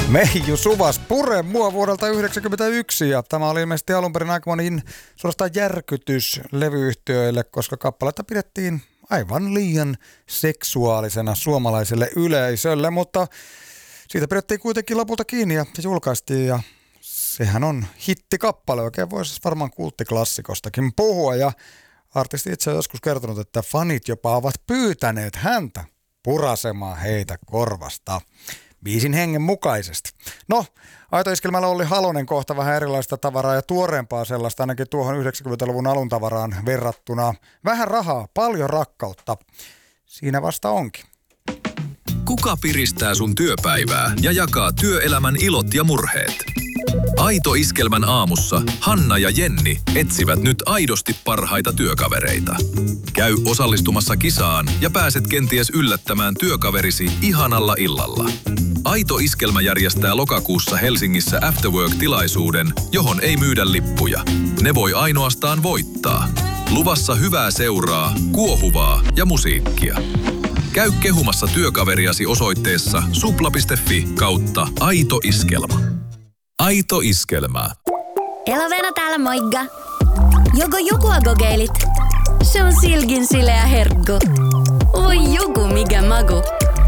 Meiju Suvas pure mua vuodelta 1991 ja tämä oli ilmeisesti alun perin aikamoinen suorastaan järkytys levyyhtiöille, koska kappaletta pidettiin aivan liian seksuaalisena suomalaiselle yleisölle, mutta siitä pidettiin kuitenkin lopulta kiinni ja se julkaistiin ja sehän on hittikappale, oikein voisi varmaan kulttiklassikostakin puhua ja artisti itse on joskus kertonut, että fanit jopa ovat pyytäneet häntä purasemaan heitä korvasta biisin hengen mukaisesti. No, Aito-iskelmällä oli Halonen kohta vähän erilaista tavaraa ja tuoreempaa sellaista, ainakin tuohon 90-luvun alun tavaraan verrattuna. Vähän rahaa, paljon rakkautta. Siinä vasta onkin. Kuka piristää sun työpäivää ja jakaa työelämän ilot ja murheet? Aito-iskelmän aamussa Hanna ja Jenni etsivät nyt aidosti parhaita työkavereita. Käy osallistumassa kisaan ja pääset kenties yllättämään työkaverisi ihanalla illalla. Aito-iskelmä järjestää lokakuussa Helsingissä Afterwork-tilaisuuden, johon ei myydä lippuja. Ne voi ainoastaan voittaa. Luvassa hyvää seuraa, kuohuvaa ja musiikkia. Käy kehumassa työkaveriasi osoitteessa supla.fi/aito-iskelma. Aito Iskelmä. Elovena täällä moikka. Joku agogeilit. Se on silkin sileä herkku. Voi joku mikä magu.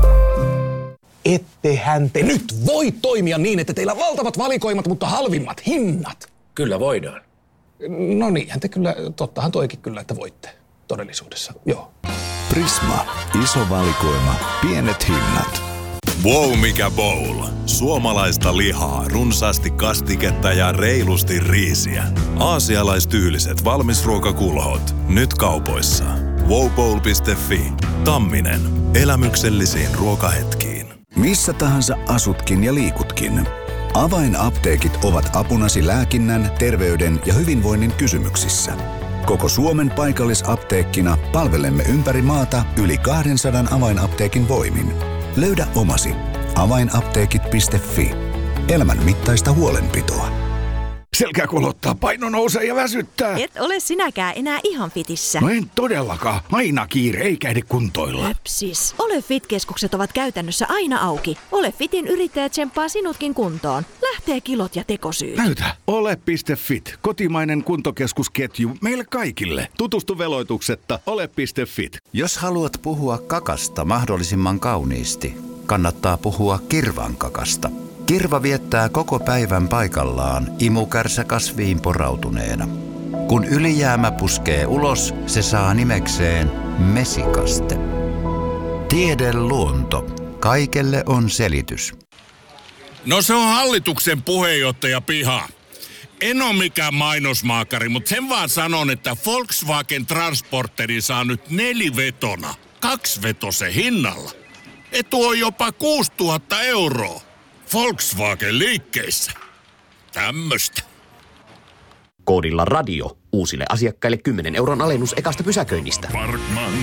Ettehän te nyt voi toimia niin, että teillä on valtavat valikoimat, mutta halvimmat hinnat. Kyllä voidaan. No niinhän te kyllä, tottahan toikin kyllä, että voitte todellisuudessa, joo. Prisma. Iso valikoima. Pienet hinnat. Wow, mikä bowl. Suomalaista lihaa, runsaasti kastiketta ja reilusti riisiä. Aasialaistyyliset valmisruokakulhot. Nyt kaupoissa. wowbowl.fi. Tamminen. Elämyksellisiin ruokahetkiin. Missä tahansa asutkin ja liikutkin. Avainapteekit ovat apunasi lääkinnän, terveyden ja hyvinvoinnin kysymyksissä. Koko Suomen paikallisapteekkina palvelemme ympäri maata yli 200 avainapteekin voimin. Löydä omasi. Avainapteekit.fi. Elämän mittaista huolenpitoa. Selkä kulottaa, paino nousee ja väsyttää. Et ole sinäkään enää ihan fitissä. No en todellakaan. Aina kiire, eikä ehdi kuntoilla. Höpsis. Ole Fit-keskukset ovat käytännössä aina auki. Ole Fitin yrittäjä tsemppaa sinutkin kuntoon. Lähtee kilot ja tekosyyt. Näytä. Ole.fit. Kotimainen kuntokeskusketju meille kaikille. Tutustu veloituksetta. Ole.fit. Jos haluat puhua kakasta mahdollisimman kauniisti, kannattaa puhua kirvankakasta. Kirva viettää koko päivän paikallaan imukärsä kasviin porautuneena. Kun ylijäämä puskee ulos, se saa nimekseen mesikaste. Tiede luonto. Kaikelle on selitys. No se on hallituksen puheenjohtaja piha. En ole mikään mainosmaakari, mutta sen vaan sanon, että Volkswagen Transporteri saa nyt 4-vetona 2-vetosen hinnalla. Etu on jopa 6 000 €. Volkswagen liikkeissä. Tämmöstä. Koodilla radio. Uusille asiakkaille 10 € alennus ekasta pysäköinnistä. Parkman.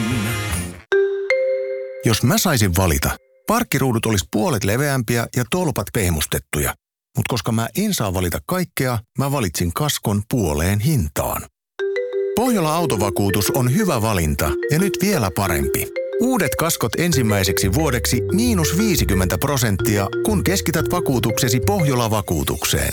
Jos mä saisin valita, parkkiruudut olisi puolet leveämpiä ja tolpat pehmustettuja. Mutta koska mä en saa valita kaikkea, mä valitsin kaskon puoleen hintaan. Pohjola Autovakuutus on hyvä valinta ja nyt vielä parempi. Uudet kaskot ensimmäiseksi vuodeksi -50%, kun keskität vakuutuksesi Pohjola-vakuutukseen.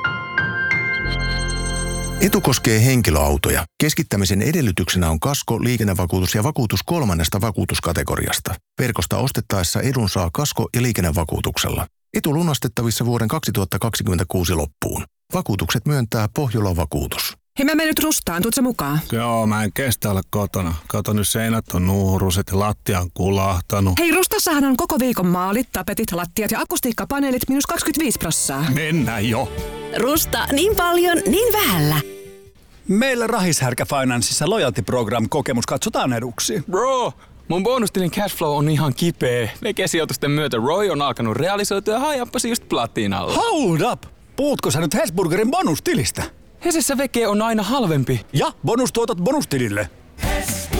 Etu koskee henkilöautoja. Keskittämisen edellytyksenä on kasko, liikennevakuutus ja vakuutus 3. vakuutuskategoriasta. Verkosta ostettaessa edun saa kasko- ja liikennevakuutuksella. Etu lunastettavissa vuoden 2026 loppuun. Vakuutukset myöntää Pohjola-vakuutus. Hei, mä menen nyt Rustaan, tuut sä mukaan? Joo, mä en kestä olla kotona. Kato, nyt seinät on nuuruset ja lattia on kulahtanut. Hei, Rustassahan on koko viikon maalit, tapetit, lattiat ja akustiikkapaneelit -25%. Mennään jo. Rusta, niin paljon, niin vähällä. Meillä Rahishärkä Financeissa Loyalty Program -kokemus katsotaan eduksi. Bro, mun bonustilin cashflow on ihan kipeä. Vegesijoitusten myötä Roy on alkanut realisoitua ja hajappasi just platinalla. Hold up! Puhutko sä nyt Hesburgerin bonustilistä? Hesessä veke on aina halvempi. Ja bonustuotot bonustilille.